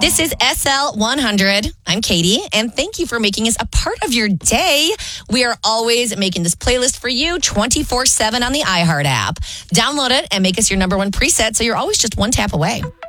This is SL 100. I'm Katie, and thank you for making us a part of your day. We are always making this playlist for you 24/7 on the iHeart app. Download it and make us your number one preset so you're always just one tap away.